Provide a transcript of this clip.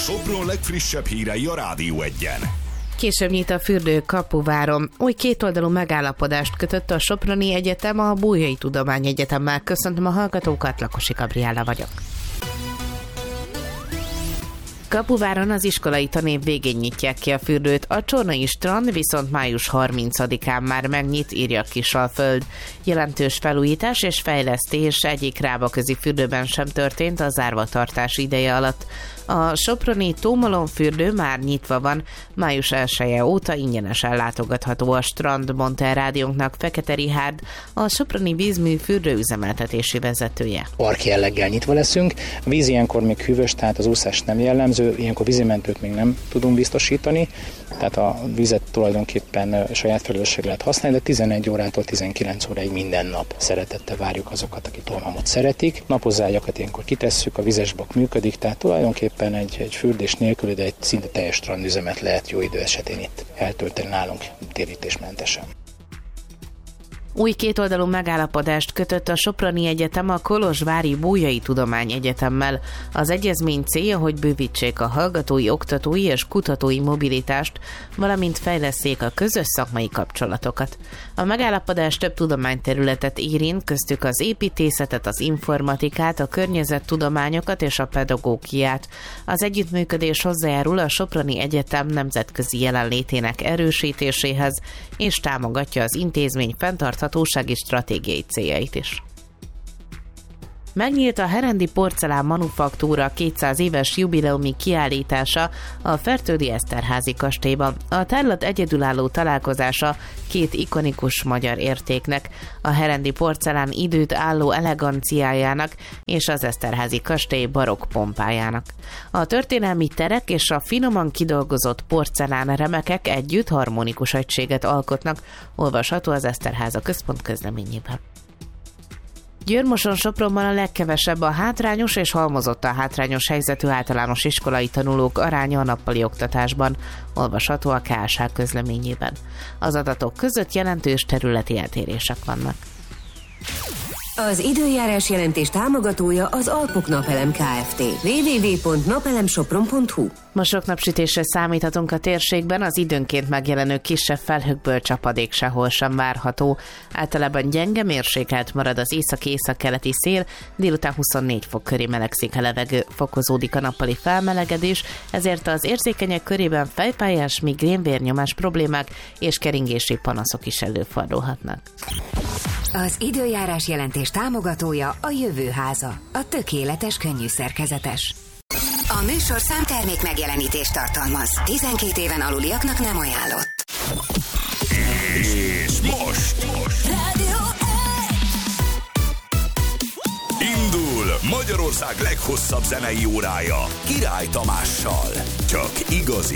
Sopron legfrissebb hírei a Rádió Egyen. Később nyit a fürdő Kapuváron. Új kétoldalú megállapodást kötött a Soproni Egyetem a Bolyai Tudományegyetemmel. Köszöntöm a hallgatókat, Lakosi Gabriella vagyok. Kapuváron az iskolai tanév végén nyitják ki a fürdőt, a Csornai strand viszont május 30-án már megnyit, írja Kisalföld. Jelentős felújítás és fejlesztés egyik rábaközi fürdőben sem történt a zárvatartás ideje alatt. A soproni Tómalom fürdő már nyitva van, május 1-e óta ingyenesen látogatható a strand, mondta el rádiónknak Fekete Rihárd, a soproni vízmű fürdő üzemeltetési vezetője. Park jelleggel nyitva leszünk, a víz ilyenkor még hűvös, tehát az úszás nem jellemző, ilyenkor vízimentőt még nem tudunk biztosítani, tehát a vizet tulajdonképpen saját felelősség lehet használni, de 11 órától 19 óráig minden nap szeretettel várjuk azokat, akik Tómalmot szeretik. Napozágyakat ilyenkor kitesszük, a vizesbak működik, tehát tulajdonképpen egy fürdés nélkül, de egy szinte teljes strandüzemet lehet jó idő esetén itt eltölteni nálunk térítésmentesen. Új kétoldalú megállapodást kötött a Soproni Egyetem a Kolozsvári Bolyai Tudományegyetemmel. Az egyezmény célja, hogy bővítsék a hallgatói, oktatói és kutatói mobilitást, valamint fejlesszék a közös szakmai kapcsolatokat. A megállapodás több tudományterületet érint, köztük az építészetet, az informatikát, a környezettudományokat és a pedagógiát. Az együttműködés hozzájárul a Soproni Egyetem nemzetközi jelenlétének erősítéséhez, és támogatja az intézmény fenntarthatósági stratégiai céljait is. Megnyílt a Herendi Porcelán Manufaktúra 200 éves jubileumi kiállítása a Fertődi Eszterházy kastélyban. A tárlat egyedülálló találkozása két ikonikus magyar értéknek, a Herendi porcelán időt álló eleganciájának és az Eszterházy kastély barokk pompájának. A történelmi terek és a finoman kidolgozott porcelán remekek együtt harmonikus egységet alkotnak, olvasható az Eszterháza Központ közleményében. Győr-Moson-Sopronban a legkevesebb a hátrányos és halmozottan hátrányos helyzetű általános iskolai tanulók aránya a nappali oktatásban, olvasható a KSH közleményében. Az adatok között jelentős területi eltérések vannak. Az időjárás jelentés támogatója az Alpok Napelem Kft. www.napelemsopron.hu. Ma sok napsütésre számíthatunk a térségben, az időnként megjelenő kisebb felhőkből csapadék sehol sem várható. Általában gyenge, mérsékelt marad az északi-északkeleti szél, délután 24 fok köré melegszik a levegő, fokozódik a nappali felmelegedés, ezért az érzékenyek körében fejfájás, migrén, vérnyomás problémák és keringési panaszok is előfordulhatnak. Az időjárás jelentés támogatója a Jövőháza, a tökéletes könnyű szerkezetes. A műsor számtermék megjelenítést tartalmaz. 12 éven aluliaknak nem ajánlott. És most Rádió indul Magyarország leghosszabb zenei órája Király Tamással. Csak igazi